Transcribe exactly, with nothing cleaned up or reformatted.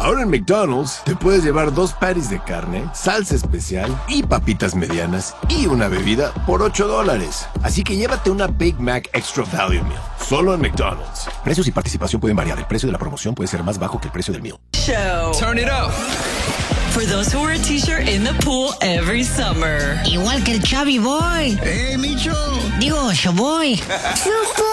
Ahora en McDonald's te puedes llevar dos patties de carne, salsa especial y papitas medianas y una bebida por ocho dólares. Así que llévate una Big Mac Extra Value Meal, solo en McDonald's. Precios y participación pueden variar. El precio de la promoción puede ser más bajo que el precio del meal. Show. Turn it up. For those who wear a t-shirt in the pool every summer. Igual que el Chubby Boy. Hey, Micho. Digo, Shoboy.